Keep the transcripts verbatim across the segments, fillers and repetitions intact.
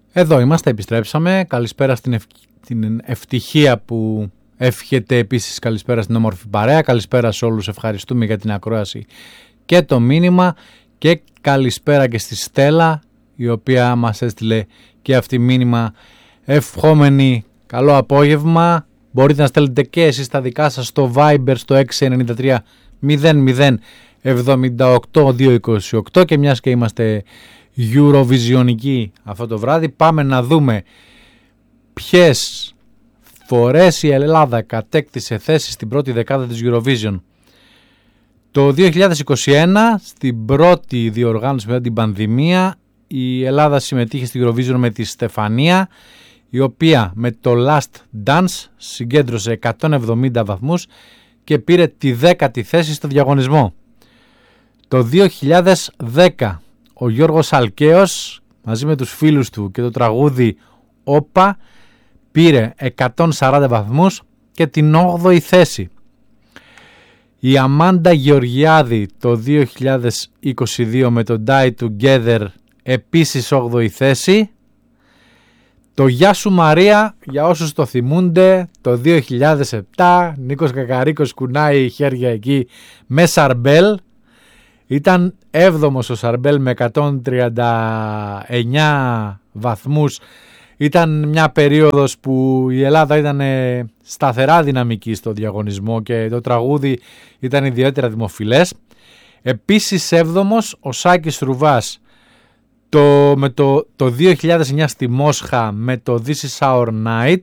Εδώ είμαστε, επιστρέψαμε. Καλησπέρα στην ευ... την ευτυχία που εύχεται, επίσης καλησπέρα στην όμορφη παρέα. Καλησπέρα σε όλους, ευχαριστούμε για την ακρόαση και το μήνυμα. Και καλησπέρα και στη Στέλλα, η οποία μας έστειλε και αυτή μήνυμα ευχόμενη καλό απόγευμα. Μπορείτε να στέλνετε και εσείς τα δικά σας στο Viber στο έξι εννιά τρία μηδέν μηδέν εβδομήντα οκτώ διακόσια είκοσι οκτώ. Και μιας και είμαστε Eurovisionικοί αυτό το βράδυ, πάμε να δούμε ποιες φορές η Ελλάδα κατέκτησε θέση στην πρώτη δεκάδα της Eurovision. Το δύο χιλιάδες είκοσι ένα, στην πρώτη διοργάνωση μετά την πανδημία, η Ελλάδα συμμετείχε στην Eurovision με τη Στεφανία, η οποία με το Last Dance συγκέντρωσε εκατόν εβδομήντα βαθμούς και πήρε τη δέκατη θέση στο διαγωνισμό. Το δύο χιλιάδες δέκα ο Γιώργος Αλκαίος μαζί με τους φίλους του και το τραγούδι Όπα πήρε εκατόν σαράντα βαθμούς και την όγδοη θέση. Η Αμάντα Γεωργιάδη το δύο χιλιάδες είκοσι δύο με το Die Together επίσης όγδοη θέση. Το Γεια σου Μαρία, για όσους το θυμούνται, το δύο χιλιάδες επτά Νίκος Κακαρίκος κουνάει χέρια εκεί με Σαρμπέλ. Ήταν έβδομος ο Σαρμπέλ με εκατόν τριάντα εννιά βαθμούς. Ήταν μια περίοδος που η Ελλάδα ήταν σταθερά δυναμική στο διαγωνισμό και το τραγούδι ήταν ιδιαίτερα δημοφιλές. Επίσης έβδομος ο Σάκης Ρουβάς το, με το, το δύο χιλιάδες εννιά στη Μόσχα με το This is our night.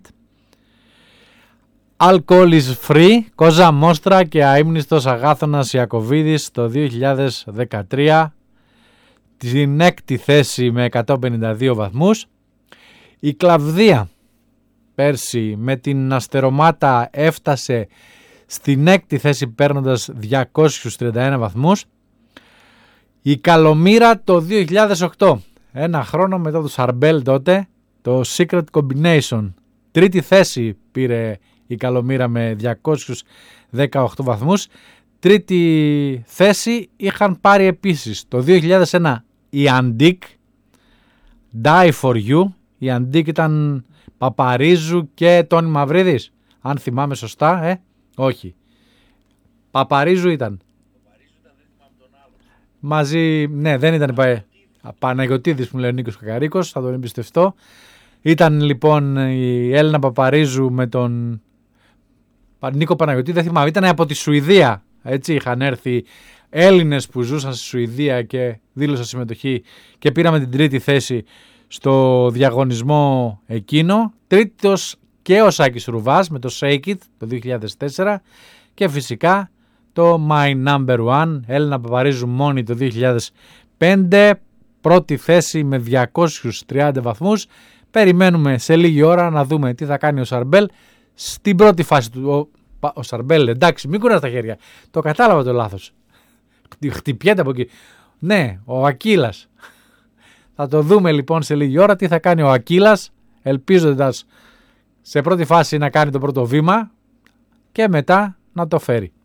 Alcohol is free, Κόζα Μόστρα και αείμνηστος Αγάθωνας Ιακωβίδης το δύο χιλιάδες δεκατρία, την έκτη θέση με εκατόν πενήντα δύο βαθμούς. Η Κλαβδία πέρσι με την Αστερομάτα έφτασε στην έκτη θέση παίρνοντας διακόσιους τριάντα ένα βαθμούς. Η Καλομήρα το δύο χιλιάδες οκτώ, ένα χρόνο μετά το Σαρμπέλ τότε, το Secret Combination, τρίτη θέση πήρε η Καλομήρα με διακόσιους δεκαοκτώ βαθμούς. Τρίτη θέση είχαν πάρει επίσης το δύο χιλιάδες ένα η Αντίκ, Die For You. Η Αντίκ ήταν Παπαρίζου και Τόνι Μαυρίδης, αν θυμάμαι σωστά, ε, όχι. Παπαρίζου ήταν. Παπαρίζου ήταν, δεν θυμάμαι τον άλλο. Μαζί, ναι, δεν ήταν πα... Παναγιωτίδης που λέει ο Νίκος Κακαρίκος, θα τον εμπιστευτώ. Ήταν λοιπόν η Έλληνα Παπαρίζου με τον Νίκο Παναγιωτή, δεν θυμάμαι, ήταν από τη Σουηδία, έτσι είχαν έρθει Έλληνες που ζούσαν στη Σουηδία και δήλωσαν συμμετοχή και πήραμε την τρίτη θέση στο διαγωνισμό εκείνο. Τρίτος και ο Σάκης Ρουβάς με το Shake It το δύο χιλιάδες τέσσερα και φυσικά το My Number One, Έλληνα Παπαρίζου μόνη το δύο χιλιάδες πέντε, πρώτη θέση με διακόσιους τριάντα βαθμούς. Περιμένουμε σε λίγη ώρα να δούμε τι θα κάνει ο Σαρμπέλ στην πρώτη φάση του. Ο, ο Σαρμπέλ, εντάξει, μην κουράς τα χέρια. Το κατάλαβα το λάθος. Χτυπιέται από εκεί. Ναι, ο Ακύλας. Θα το δούμε λοιπόν σε λίγη ώρα τι θα κάνει ο Ακύλας, ελπίζοντας σε πρώτη φάση να κάνει το πρώτο βήμα και μετά να το φέρει.